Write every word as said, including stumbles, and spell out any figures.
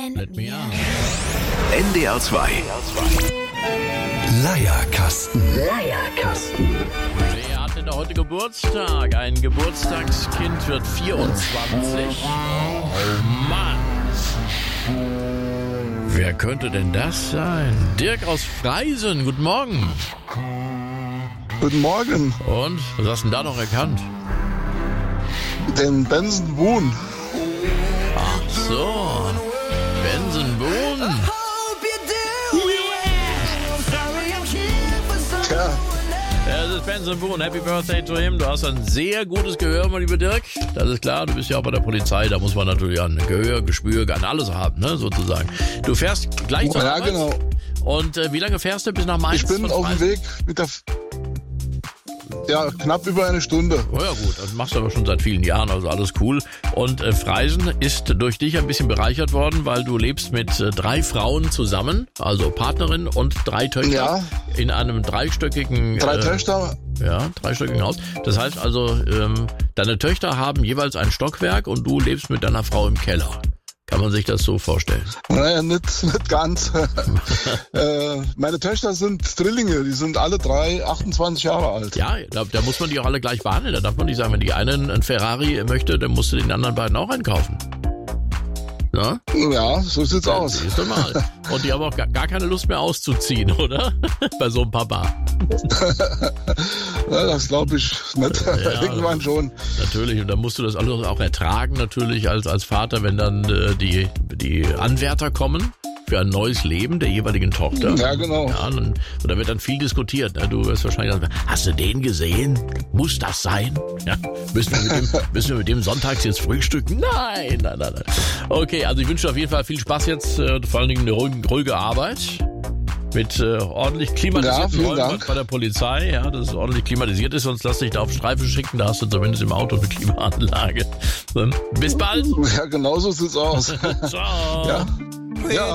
Let me out. N D R zwei. Leierkasten. Leierkasten. Wer hat denn da heute Geburtstag? Ein Geburtstagskind wird vierundzwanzig. Oh Mann. Wer könnte denn das sein? Dirk aus Freisen, guten Morgen. Guten Morgen. Und, was hast du denn da noch erkannt? Den Benson Boone. Ach so, Benson Boone. Tja, Ja, das ist Benson Boone. Happy Birthday to him. Du hast ein sehr gutes Gehör, mein lieber Dirk. Das ist klar, du bist ja auch bei der Polizei. Da muss man natürlich an Gehör, Gespür, an alles haben, ne, sozusagen. Du fährst gleich zur ja, Arbeit. genau. Und äh, wie lange fährst du bis nach Mainz? Ich bin von auf dem Freisen? Weg mit der... F- ja, knapp über eine Stunde. Oh ja gut, das machst du aber schon seit vielen Jahren, also alles cool. Und äh, Freisen ist durch dich ein bisschen bereichert worden, weil du lebst mit äh, drei Frauen zusammen, also Partnerin und drei Töchter Ja. in einem dreistöckigen... Drei äh, Töchter. Ja, dreistöckigen Haus. Das heißt also, ähm, deine Töchter haben jeweils ein Stockwerk und du lebst mit deiner Frau im Keller. Kann man sich das so vorstellen? Naja, nicht, nicht ganz. äh, meine Töchter sind Drillinge. Die sind alle drei achtundzwanzig Jahre alt. Ja, da, da muss man die auch alle gleich behandeln. Da darf man nicht sagen, wenn die eine einen Ferrari möchte, dann musst du den anderen beiden auch einkaufen. Na? Ja, so sieht's aus. Siehst du mal. Und die haben auch gar, gar keine Lust mehr auszuziehen, oder? Bei so einem Papa. Ja, das glaube ich nicht. Ja, Irgendwann schon. Natürlich. Und dann musst du das alles auch ertragen, natürlich, als, als Vater, wenn dann äh, die, die Anwärter kommen für ein neues Leben der jeweiligen Tochter. Ja, genau. Ja, und, und da wird dann viel diskutiert. Ne? Du wirst wahrscheinlich sagen, hast du den gesehen? Muss das sein? Ja, müssen, wir mit dem, müssen wir mit dem sonntags jetzt frühstücken? Nein, nein, nein, nein. Okay, also ich wünsche dir auf jeden Fall viel Spaß jetzt, äh, vor allen Dingen eine ruhige, ruhige Arbeit. Mit äh, ordentlich klimatisierten Ja, vielen Räumen Dank. bei der Polizei, ja, dass es ordentlich klimatisiert ist, sonst lass dich da auf Streife schicken, da hast du zumindest im Auto eine Klimaanlage. So, bis bald. Ja, genau so sieht's aus. Ciao. Ja. Ja.